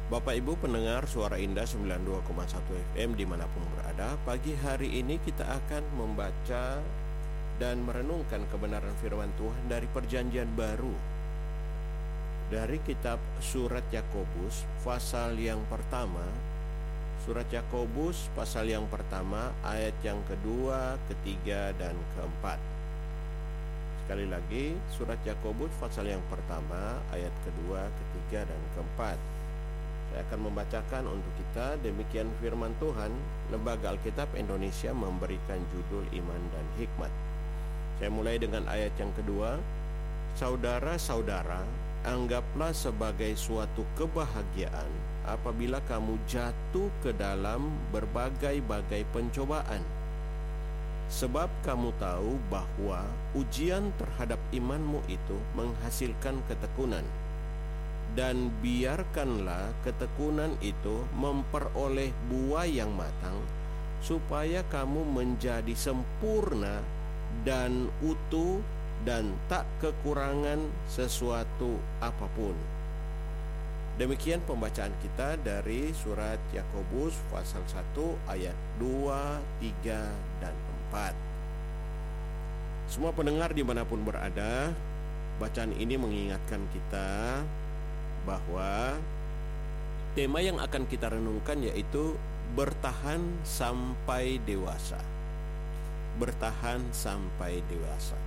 Bapak Ibu pendengar Suara Indah 92,1 FM dimanapun berada, pagi hari ini kita akan membaca dan merenungkan kebenaran firman Tuhan dari Perjanjian Baru, dari kitab Surat Yakobus pasal yang pertama. Surat Yakobus pasal yang pertama, ayat yang kedua, ketiga, dan keempat. Sekali lagi, Surat Yakobus pasal yang pertama, ayat kedua, ketiga, dan keempat. Saya akan membacakan untuk kita. Demikian firman Tuhan. Lembaga Alkitab Indonesia memberikan judul Iman dan Hikmat. Saya mulai dengan ayat yang kedua. Saudara-saudara, anggaplah sebagai suatu kebahagiaan apabila kamu jatuh ke dalam berbagai-bagai pencobaan. Sebab kamu tahu bahwa ujian terhadap imanmu itu menghasilkan ketekunan. Dan biarkanlah ketekunan itu memperoleh buah yang matang, supaya kamu menjadi sempurna dan utuh dan tak kekurangan sesuatu apapun. Demikian pembacaan kita dari surat Yakobus pasal 1 ayat 2, 3, dan 4. Semua pendengar dimanapun berada, bacaan ini mengingatkan kita bahwa tema yang akan kita renungkan yaitu bertahan sampai dewasa. Bertahan sampai dewasa.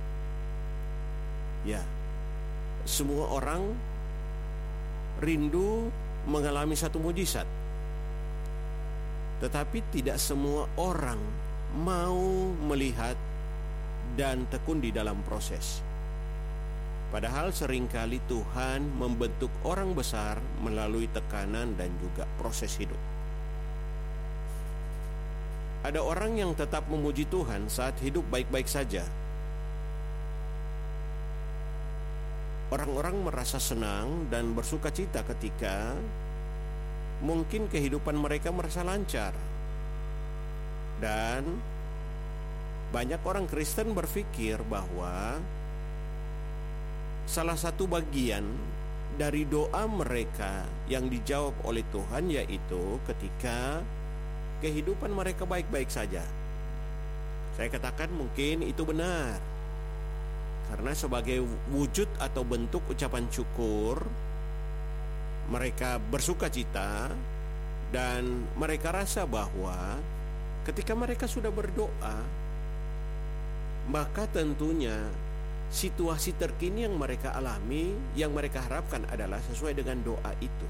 Ya, semua orang rindu mengalami satu mujizat, tetapi tidak semua orang mau melihat dan tekun di dalam proses. Padahal seringkali Tuhan membentuk orang besar melalui tekanan dan juga proses hidup. Ada orang yang tetap memuji Tuhan saat hidup baik-baik saja. Orang-orang merasa senang dan bersuka cita ketika mungkin kehidupan mereka merasa lancar. Dan banyak orang Kristen berpikir bahwa salah satu bagian dari doa mereka yang dijawab oleh Tuhan yaitu ketika kehidupan mereka baik-baik saja. Saya katakan mungkin itu benar, karena sebagai wujud atau bentuk ucapan syukur, mereka bersuka cita dan mereka rasa bahwa ketika mereka sudah berdoa, maka tentunya situasi terkini yang mereka alami, yang mereka harapkan adalah sesuai dengan doa itu.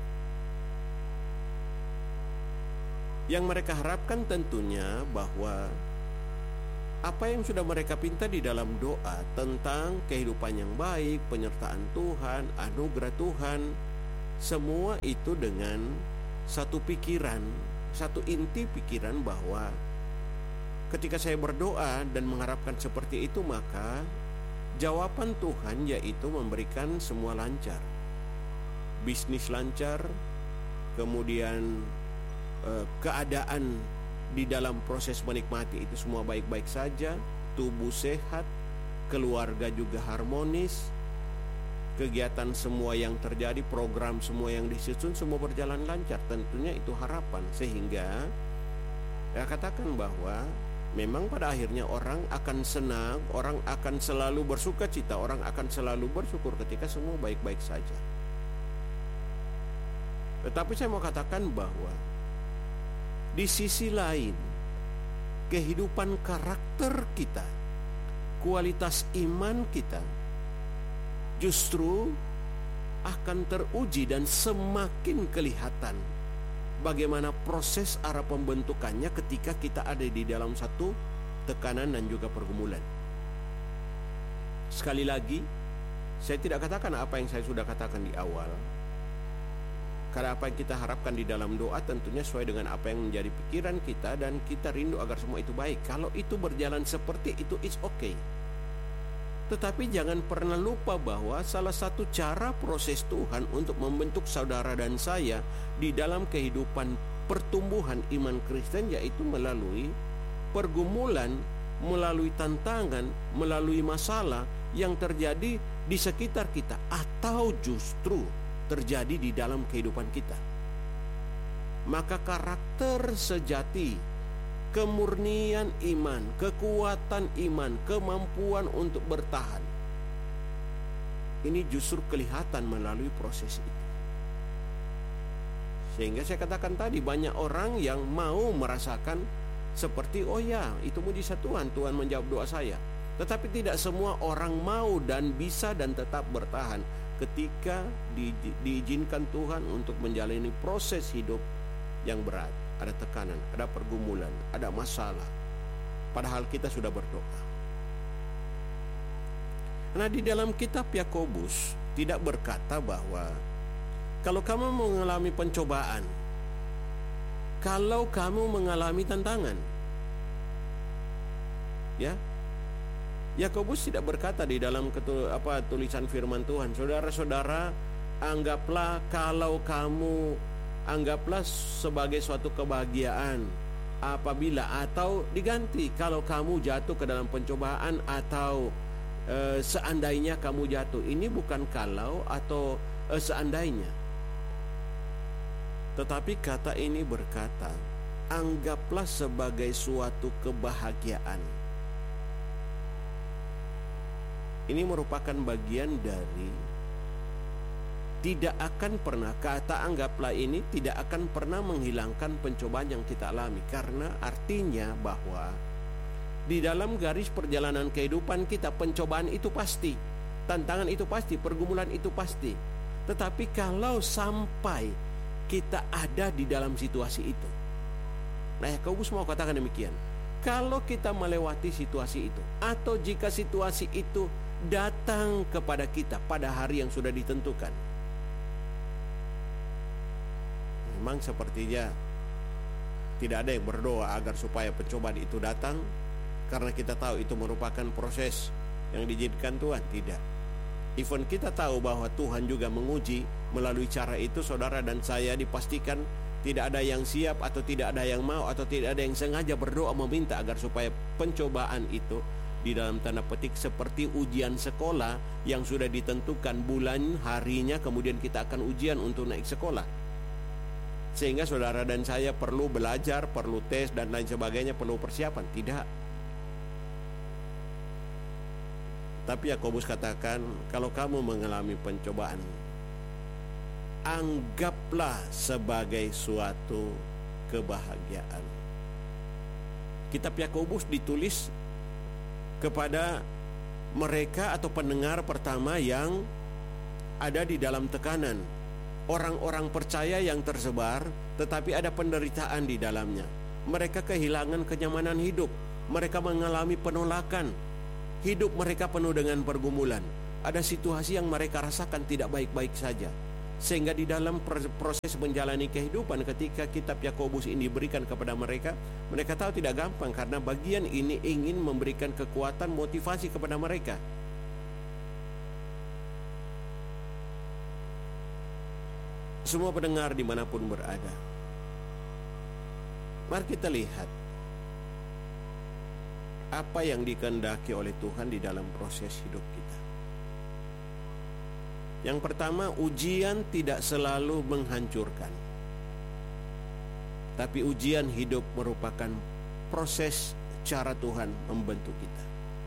Yang mereka harapkan tentunya bahwa apa yang sudah mereka pinta di dalam doa tentang kehidupan yang baik, penyertaan Tuhan, anugerah Tuhan, semua itu dengan satu pikiran, satu inti pikiran bahwa ketika saya berdoa dan mengharapkan seperti itu, maka jawaban Tuhan yaitu memberikan semua lancar. Bisnis lancar, kemudian keadaan di dalam proses menikmati itu semua baik-baik saja, tubuh sehat, keluarga juga harmonis, kegiatan semua yang terjadi, program semua yang disusun semua berjalan lancar. Tentunya itu harapan, sehingga saya katakan bahwa memang pada akhirnya orang akan senang, orang akan selalu bersuka cita, orang akan selalu bersyukur ketika semua baik-baik saja. Tetapi saya mau katakan bahwa di sisi lain, kehidupan karakter kita, kualitas iman kita justru akan teruji dan semakin kelihatan bagaimana proses arah pembentukannya ketika kita ada di dalam satu tekanan dan juga pergumulan. Sekali lagi, saya tidak katakan apa yang saya sudah katakan di awal, karena apa yang kita harapkan di dalam doa tentunya sesuai dengan apa yang menjadi pikiran kita, dan kita rindu agar semua itu baik. Kalau itu berjalan seperti itu, it's okay. Tetapi jangan pernah lupa bahwa salah satu cara proses Tuhan untuk membentuk saudara dan saya di dalam kehidupan pertumbuhan iman Kristen yaitu melalui pergumulan, melalui tantangan, melalui masalah yang terjadi di sekitar kita atau justru terjadi di dalam kehidupan kita. maka karakter sejati, kemurnian iman, kekuatan iman, kemampuan untuk bertahan, ini justru kelihatan melalui proses itu. Sehingga saya katakan tadi, banyak orang yang mau merasakan seperti, oh ya, itu mujizat Tuhan, Tuhan menjawab doa saya. Tetapi tidak semua orang mau dan bisa dan tetap bertahan ketika diizinkan Tuhan untuk menjalani proses hidup yang berat. Ada tekanan, ada pergumulan, ada masalah, padahal kita sudah berdoa. Nah, di dalam kitab Yakobus tidak berkata bahwa kalau kamu mengalami pencobaan, kalau kamu mengalami tantangan, ya, Yakobus tidak berkata di dalam tulisan firman Tuhan, saudara-saudara, anggaplah sebagai suatu kebahagiaan apabila, atau diganti, kalau kamu jatuh ke dalam pencobaan, atau seandainya kamu jatuh. Ini bukan kalau atau seandainya, tetapi kata ini berkata, anggaplah sebagai suatu kebahagiaan. Ini merupakan bagian dari tidak akan pernah, kata anggaplah ini tidak akan pernah menghilangkan pencobaan yang kita alami. Karena artinya bahwa di dalam garis perjalanan kehidupan kita, pencobaan itu pasti, tantangan itu pasti, pergumulan itu pasti. Tetapi kalau sampai kita ada di dalam situasi itu, nah, Yakobus mau katakan demikian, kalau kita melewati situasi itu, atau jika situasi itu datang kepada kita pada hari yang sudah ditentukan, memang sepertinya tidak ada yang berdoa agar supaya pencobaan itu datang, karena kita tahu itu merupakan proses yang diizinkan Tuhan. Tidak. Even kita tahu bahwa Tuhan juga menguji melalui cara itu, saudara dan saya dipastikan tidak ada yang siap, atau tidak ada yang mau, atau tidak ada yang sengaja berdoa meminta agar supaya pencobaan itu, di dalam tanda petik seperti ujian sekolah yang sudah ditentukan bulan, harinya, kemudian kita akan ujian untuk naik sekolah. Sehingga saudara dan saya perlu belajar, perlu tes dan lain sebagainya, perlu persiapan. Tidak. Tapi Yakobus katakan, kalau kamu mengalami pencobaan, anggaplah sebagai suatu kebahagiaan. Kitab Yakobus ditulis kepada mereka atau pendengar pertama yang ada di dalam tekanan, orang-orang percaya yang tersebar, tetapi ada penderitaan di dalamnya. Mereka kehilangan kenyamanan hidup, mereka mengalami penolakan, hidup mereka penuh dengan pergumulan. Ada situasi yang mereka rasakan tidak baik-baik saja. Sehingga di dalam proses menjalani kehidupan, ketika kitab Yakobus ini diberikan kepada mereka, mereka tahu tidak gampang, karena bagian ini ingin memberikan kekuatan, motivasi kepada mereka. Semua pendengar dimanapun berada, mari kita lihat apa yang dikehendaki oleh Tuhan di dalam proses hidup kita. Yang pertama, ujian tidak selalu menghancurkan, tapi ujian hidup merupakan proses cara Tuhan membentuk kita.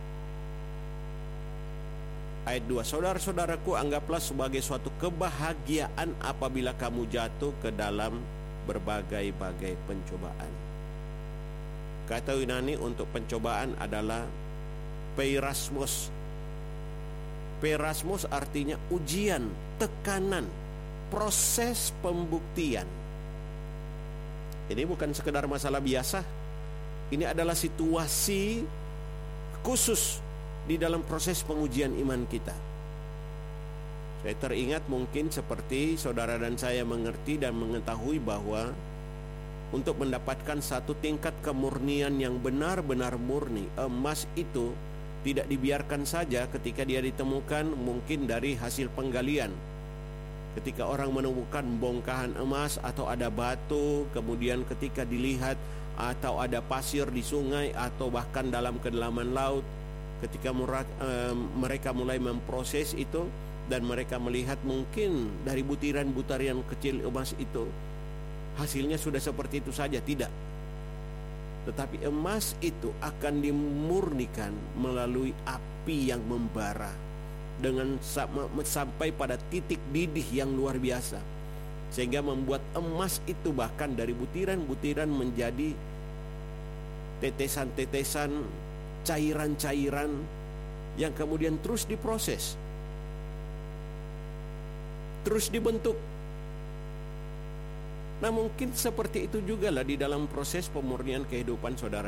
Ayat 2, saudara-saudaraku, anggaplah sebagai suatu kebahagiaan apabila kamu jatuh ke dalam berbagai-bagai pencobaan. Kata Yunani untuk pencobaan adalah peirasmos. Peirasmos artinya ujian, tekanan, proses pembuktian. Ini bukan sekedar masalah biasa. Ini adalah situasi khusus di dalam proses pengujian iman kita. Saya teringat mungkin seperti saudara dan saya mengerti dan mengetahui bahwa untuk mendapatkan satu tingkat kemurnian yang benar-benar murni, emas itu tidak dibiarkan saja ketika dia ditemukan mungkin dari hasil penggalian. Ketika orang menemukan bongkahan emas atau ada batu, kemudian ketika dilihat atau ada pasir di sungai atau bahkan dalam kedalaman laut, ketika mereka mulai memproses itu dan mereka melihat mungkin dari butiran-butiran kecil emas itu hasilnya sudah seperti itu saja, tidak. Tetapi emas itu akan dimurnikan melalui api yang membara dengan sampai pada titik didih yang luar biasa, sehingga membuat emas itu bahkan dari butiran-butiran menjadi tetesan-tetesan, cairan-cairan yang kemudian terus diproses, terus dibentuk. Nah, mungkin seperti itu juga lah di dalam proses pemurnian kehidupan saudara